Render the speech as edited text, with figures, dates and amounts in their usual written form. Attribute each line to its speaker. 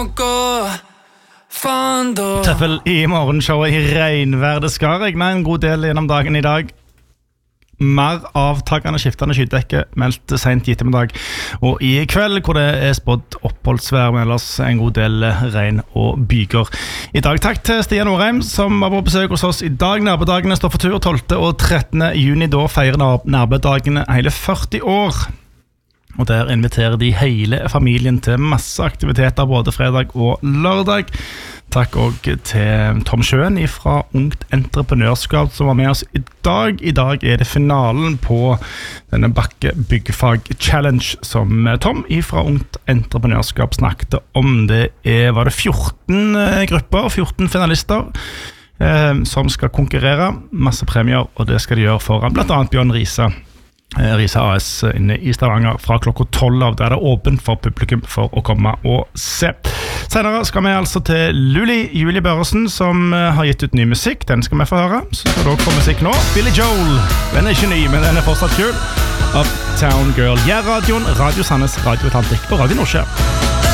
Speaker 1: Tøffel i morgenshowet I regnvær. Det skal regne en god del gjennom dagen I dag. Mer avtagende skiftende skydekke meldt sent I ettermiddag. Og I kveld hvor det spådd oppholdsvær, men ellers en god del regn og byger. I dag takk til Stian Norheim som var på besøk hos oss I dag. Nærbedagene står for tur 12. og 13. juni. Da feirer nærbedagene hele 40 år. Og der inviterer de hele familien til masse aktiviteter både fredag og lørdag. Takk også til Tom Sjøen fra Ungt Entreprenørskap som var med oss I dag. I dag det finalen på denne Bakke Byggfag Challenge som Tom fra Ungt Entreprenørskap snakket om. Det var det 14 grupper, 14 finalister som skal konkurrere. Masse premier, og det skal de gjøre foran blant annet Bjørn Risa AS inne I Stavanger fra klokka 12 av. Der det åpent for publikum for å komme og se. Senere skal vi altså til Julie Børresen som har gitt ut ny musikk. Den skal vi få høre. Så skal det også få musikk nå. Billy Joel. Den ikke ny, men den fortsatt kul. Uptown Girl. Ja, radioen, Radio Sandnes, Radio Atlantic og Radio Nordsjø.